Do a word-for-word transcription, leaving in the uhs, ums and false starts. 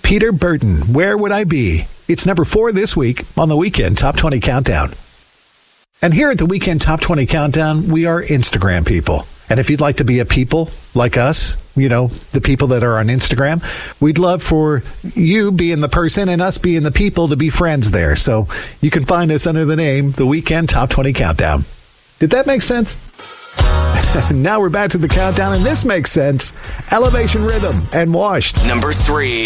Peter Burton, Where Would I Be? It's number four this week on the Weekend Top twenty Countdown. And here at the Weekend Top twenty Countdown, we are Instagram people. And if you'd like to be a people like us, you know, the people that are on Instagram, we'd love for you being the person and us being the people to be friends there. So you can find us under the name The Weekend Top twenty Countdown. Did that make sense? Now we're back to the countdown, and this makes sense. Elevation Rhythm and Washed. Number three.